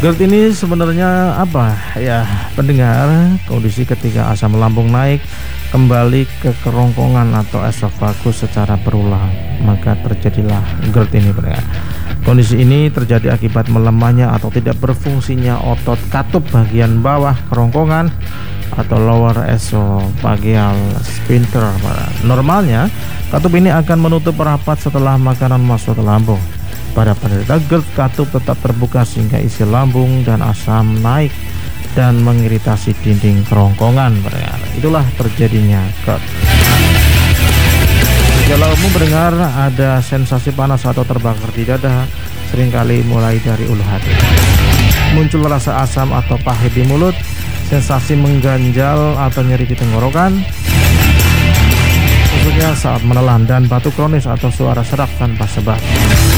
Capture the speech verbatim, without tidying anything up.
GERD ini sebenarnya apa ya pendengar? Kondisi ketika asam lambung naik kembali ke kerongkongan atau esofagus secara berulang, maka terjadilah GERD ini pendengar. Kondisi ini terjadi akibat melemahnya atau tidak berfungsinya otot katup bagian bawah kerongkongan atau lower esophageal sphincter. Normalnya katup ini akan menutup rapat setelah makanan masuk ke lambung. Pada penderita GERD, katup tetap terbuka sehingga isi lambung dan asam naik dan mengiritasi dinding kerongkongan. Itulah terjadinya GERD. Gejala umum mendengar ada sensasi panas atau terbakar di dada, seringkali mulai dari ulu hati. Muncul rasa asam atau pahit di mulut, sensasi mengganjal atau nyeri di tenggorokan, khususnya saat menelan, dan batuk kronis atau suara serak tanpa sebab.